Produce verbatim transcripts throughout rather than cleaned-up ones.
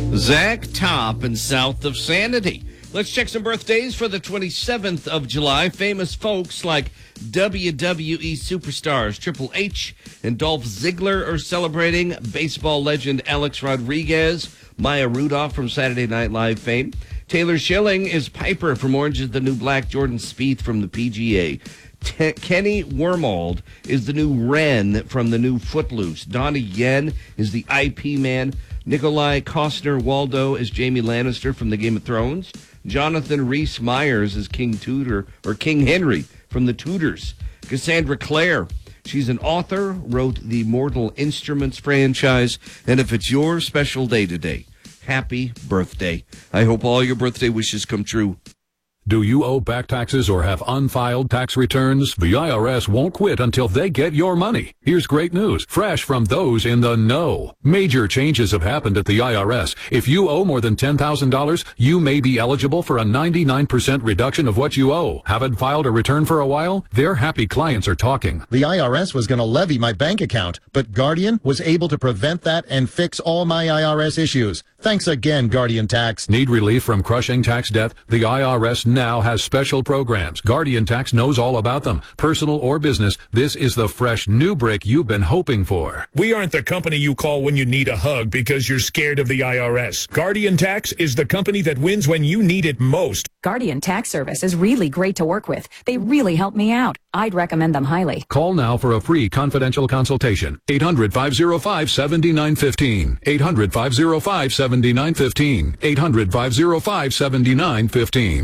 Zach Top and South of Sanity. Let's check some birthdays for the twenty-seventh of July. Famous folks like W W E superstars Triple H and Dolph Ziggler are celebrating. Baseball legend Alex Rodriguez, Maya Rudolph from Saturday Night Live fame. Taylor Schilling is Piper from Orange is the New Black. Jordan Spieth from the P G A. T- Kenny Wormald is the new Ren from the new Footloose. Donnie Yen is the I P man. Nikolai Costner Waldo is Jaime Lannister from the Game of Thrones. Jonathan Rhys Myers is King Tudor, or King Henry from the Tudors. Cassandra Clare, she's an author, wrote the Mortal Instruments franchise. And if it's your special day today, happy birthday. I hope all your birthday wishes come true. Do you owe back taxes or have unfiled tax returns? The I R S won't quit until they get your money. Here's great news, fresh from those in the know. Major changes have happened at the I R S. If you owe more than ten thousand dollars, you may be eligible for a ninety-nine percent reduction of what you owe. Haven't filed a return for a while? Their happy clients are talking. The I R S was going to levy my bank account, but Guardian was able to prevent that and fix all my I R S issues. Thanks again, Guardian Tax. Need relief from crushing tax debt? The I R S now has special programs. Guardian Tax knows all about them. Personal or business, this is the fresh new break you've been hoping for. We aren't the company you call when you need a hug because you're scared of the I R S. Guardian Tax is the company that wins when you need it most. Guardian Tax Service is really great to work with. They really help me out. I'd recommend them highly. Call now for a free confidential consultation. eight hundred, five oh five, seven nine one five. eight hundred, five oh five, seven nine one five. eight hundred, five oh five, seven nine one five.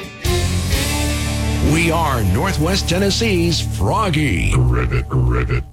We are Northwest Tennessee's Froggy. Rivet, rivet.